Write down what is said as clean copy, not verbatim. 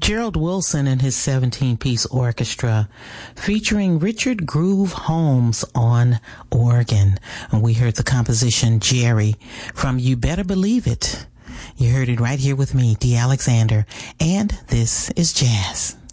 Gerald Wilson and his 17-piece orchestra featuring Richard Groove Holmes on organ. And we heard the composition Jerry from You Better Believe It. You heard it right here with me, Dee Alexander, and this is Jazz.